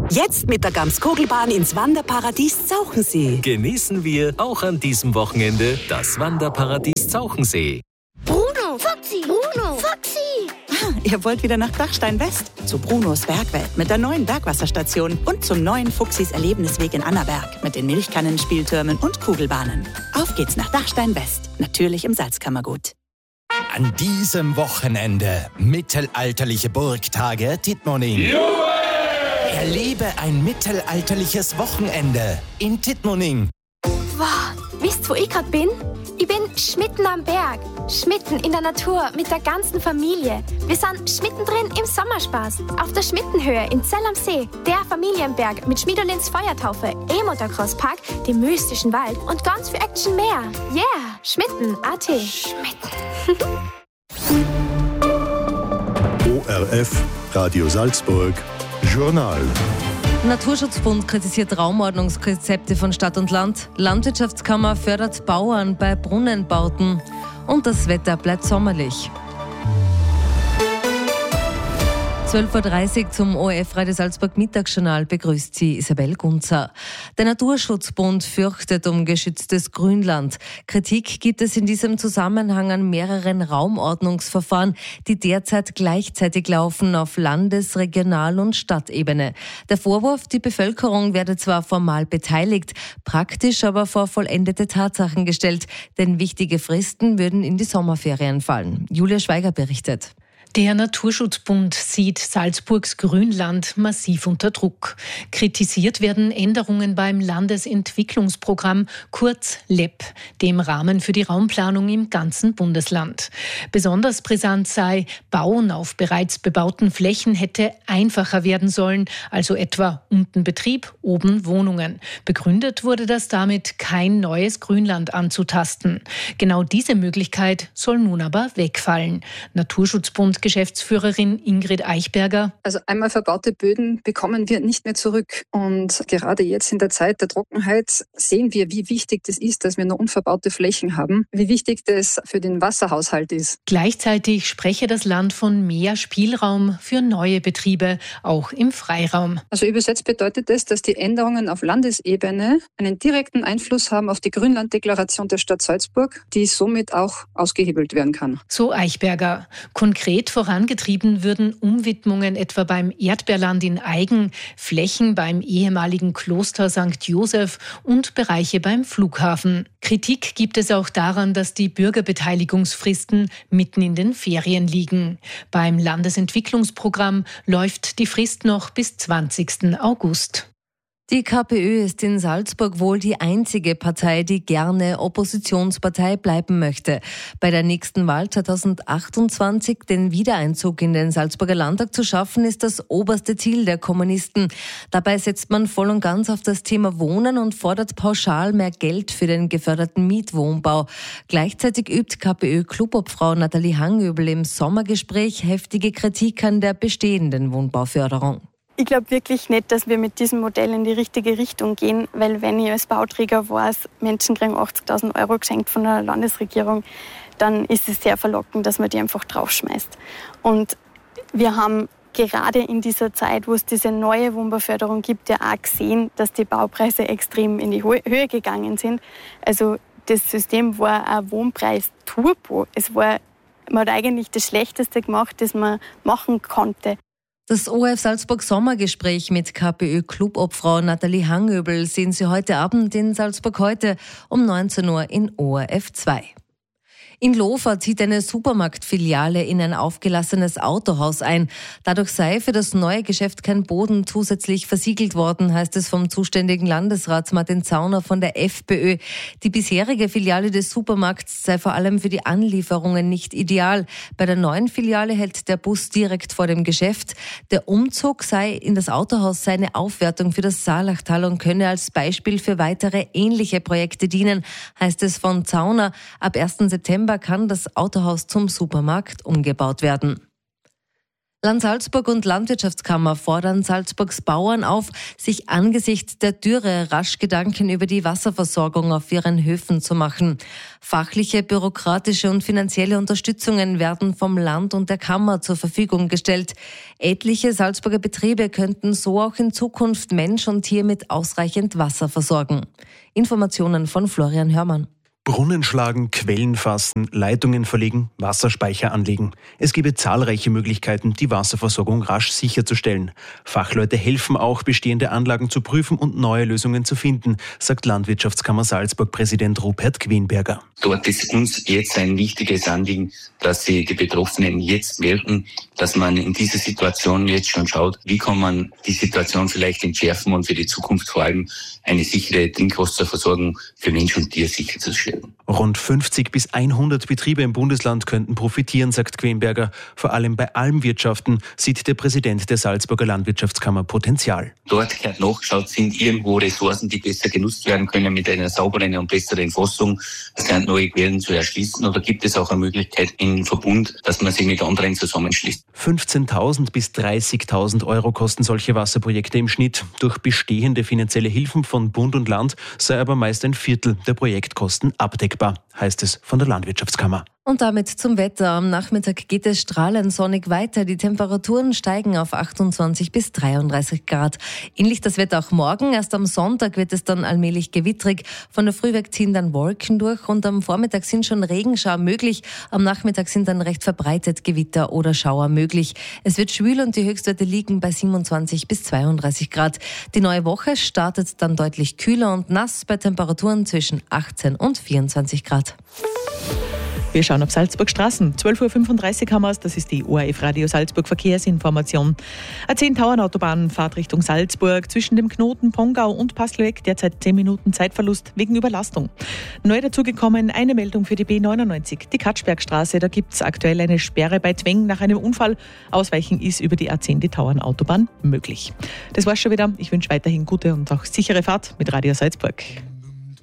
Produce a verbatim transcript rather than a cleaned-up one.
Jetzt mit der Gamskugelbahn ins Wanderparadies Zauchensee. Genießen wir auch an diesem Wochenende das Wanderparadies Zauchensee. Bruno, Foxy, Bruno, Foxy. Ah, ihr wollt wieder nach Dachstein West? Zu Brunos Bergwelt mit der neuen Bergwasserstation und zum neuen Fuchsis Erlebnisweg in Annaberg mit den Milchkannen, Spieltürmen und Kugelbahnen. Auf geht's nach Dachstein West, natürlich im Salzkammergut. An diesem Wochenende mittelalterliche Burgtage Tittmoning. Erlebe ein mittelalterliches Wochenende in Tittmoning. Wow, wisst ihr, wo ich gerade bin? Ich bin schmitten am Berg, schmitten in der Natur mit der ganzen Familie. Wir sind schmittendrin im Sommerspaß, auf der Schmittenhöhe in Zell am See, der Familienberg mit Schmiederlins Feuertaufe, E-Motocross-Park, dem mystischen Wald und ganz viel Action mehr. Yeah, Schmitten, A T. Schmitten. O R F, Radio Salzburg, Journal. Naturschutzbund kritisiert Raumordnungskonzepte von Stadt und Land. Landwirtschaftskammer fördert Bauern bei Brunnenbauten. Und das Wetter bleibt sommerlich. zwölf Uhr dreißig zum O R F Radio Salzburg Mittagsjournal begrüßt Sie Isabel Gunzer. Der Naturschutzbund fürchtet um geschütztes Grünland. Kritik gibt es in diesem Zusammenhang an mehreren Raumordnungsverfahren, die derzeit gleichzeitig laufen auf Landes-, Regional- und Stadtebene. Der Vorwurf, die Bevölkerung werde zwar formal beteiligt, praktisch aber vor vollendete Tatsachen gestellt, denn wichtige Fristen würden in die Sommerferien fallen. Julia Schweiger berichtet. Der Naturschutzbund sieht Salzburgs Grünland massiv unter Druck. Kritisiert werden Änderungen beim Landesentwicklungsprogramm, kurz L E P, dem Rahmen für die Raumplanung im ganzen Bundesland. Besonders brisant sei, Bauen auf bereits bebauten Flächen hätte einfacher werden sollen, also etwa unten Betrieb, oben Wohnungen. Begründet wurde das damit, kein neues Grünland anzutasten. Genau diese Möglichkeit soll nun aber wegfallen. Naturschutzbund Geschäftsführerin Ingrid Eichberger. Also einmal verbaute Böden bekommen wir nicht mehr zurück. Und gerade jetzt in der Zeit der Trockenheit sehen wir, wie wichtig das ist, dass wir noch unverbaute Flächen haben, wie wichtig das für den Wasserhaushalt ist. Gleichzeitig spreche das Land von mehr Spielraum für neue Betriebe, auch im Freiraum. Also übersetzt bedeutet das, dass die Änderungen auf Landesebene einen direkten Einfluss haben auf die Grünlanddeklaration der Stadt Salzburg, die somit auch ausgehebelt werden kann. So Eichberger. Konkret vorangetrieben würden Umwidmungen etwa beim Erdbeerland in Aigen, Flächen beim ehemaligen Kloster Sankt Josef und Bereiche beim Flughafen. Kritik gibt es auch daran, dass die Bürgerbeteiligungsfristen mitten in den Ferien liegen. Beim Landesentwicklungsprogramm läuft die Frist noch bis zwanzigsten August. Die K P Ö ist in Salzburg wohl die einzige Partei, die gerne Oppositionspartei bleiben möchte. Bei der nächsten Wahl zweitausendachtundzwanzig den Wiedereinzug in den Salzburger Landtag zu schaffen, ist das oberste Ziel der Kommunisten. Dabei setzt man voll und ganz auf das Thema Wohnen und fordert pauschal mehr Geld für den geförderten Mietwohnbau. Gleichzeitig übt K P Ö-Clubobfrau Nathalie Hangöbel im Sommergespräch heftige Kritik an der bestehenden Wohnbauförderung. Ich glaube wirklich nicht, dass wir mit diesem Modell in die richtige Richtung gehen, weil wenn ich als Bauträger weiß, Menschen kriegen achtzigtausend Euro geschenkt von der Landesregierung, dann ist es sehr verlockend, dass man die einfach draufschmeißt. Und wir haben gerade in dieser Zeit, wo es diese neue Wohnbauförderung gibt, ja auch gesehen, dass die Baupreise extrem in die Höhe gegangen sind. Also das System war ein Wohnpreis-Turbo. Es war, man hat eigentlich das Schlechteste gemacht, das man machen konnte. Das O R F Salzburg Sommergespräch mit K P Ö-Clubobfrau Nathalie Hangöbel sehen Sie heute Abend in Salzburg heute um neunzehn Uhr in O R F zwei. In Lofer zieht eine Supermarktfiliale in ein aufgelassenes Autohaus ein. Dadurch sei für das neue Geschäft kein Boden zusätzlich versiegelt worden, heißt es vom zuständigen Landesrat Martin Zauner von der FPÖ. Die bisherige Filiale des Supermarkts sei vor allem für die Anlieferungen nicht ideal. Bei der neuen Filiale hält der Bus direkt vor dem Geschäft. Der Umzug sei in das Autohaus sei eine Aufwertung für das Saalachtal und könne als Beispiel für weitere ähnliche Projekte dienen, heißt es von Zauner. Ab ersten September kann das Autohaus zum Supermarkt umgebaut werden. Land Salzburg und Landwirtschaftskammer fordern Salzburgs Bauern auf, sich angesichts der Dürre rasch Gedanken über die Wasserversorgung auf ihren Höfen zu machen. Fachliche, bürokratische und finanzielle Unterstützungen werden vom Land und der Kammer zur Verfügung gestellt. Etliche Salzburger Betriebe könnten so auch in Zukunft Mensch und Tier mit ausreichend Wasser versorgen. Informationen von Florian Hörmann. Brunnen schlagen, Quellen fassen, Leitungen verlegen, Wasserspeicher anlegen. Es gebe zahlreiche Möglichkeiten, die Wasserversorgung rasch sicherzustellen. Fachleute helfen auch, bestehende Anlagen zu prüfen und neue Lösungen zu finden, sagt Landwirtschaftskammer Salzburg-Präsident Rupert Quenberger. Dort ist uns jetzt ein wichtiges Anliegen, dass sie die Betroffenen jetzt melden, dass man in dieser Situation jetzt schon schaut, wie kann man die Situation vielleicht entschärfen und für die Zukunft vor allem eine sichere Trinkwasserversorgung für Mensch und Tier sicherzustellen. Rund fünfzig bis hundert Betriebe im Bundesland könnten profitieren, sagt Quenberger. Vor allem bei Almwirtschaften sieht der Präsident der Salzburger Landwirtschaftskammer Potenzial. Dort gehört nachgeschaut, sind irgendwo Ressourcen, die besser genutzt werden können mit einer sauberen und besseren Fassung. Es sind neue Quellen zu erschließen, oder gibt es auch eine Möglichkeit im Verbund, dass man sich mit anderen zusammenschließt. fünfzehntausend bis dreißigtausend Euro kosten solche Wasserprojekte im Schnitt. Durch bestehende finanzielle Hilfen von Bund und Land sei aber meist ein Viertel der Projektkosten abdeckbar, heißt es von der Landwirtschaftskammer. Und damit zum Wetter. Am Nachmittag geht es strahlend sonnig weiter. Die Temperaturen steigen auf achtundzwanzig bis dreiunddreißig Grad. Ähnlich das Wetter auch morgen. Erst am Sonntag wird es dann allmählich gewittrig. Von der Früh weg ziehen dann Wolken durch und am Vormittag sind schon Regenschauer möglich. Am Nachmittag sind dann recht verbreitet Gewitter oder Schauer möglich. Es wird schwül und die Höchstwerte liegen bei siebenundzwanzig bis zweiunddreißig Grad. Die neue Woche startet dann deutlich kühler und nass bei Temperaturen zwischen achtzehn und vierundzwanzig Grad. Wir schauen auf Salzburg Straßen. zwölf Uhr fünfunddreißig haben wir es. Das ist die O R F Radio Salzburg Verkehrsinformation. A zehn Tauernautobahn fahrt Richtung Salzburg. Zwischen dem Knoten Pongau und Passlöck derzeit zehn Minuten Zeitverlust wegen Überlastung. Neu dazugekommen eine Meldung für die B neunundneunzig, die Katschbergstraße. Da gibt es aktuell eine Sperre bei Tweng nach einem Unfall. Ausweichen ist über die A zehn die Tauernautobahn möglich. Das war's schon wieder. Ich wünsche weiterhin gute und auch sichere Fahrt mit Radio Salzburg.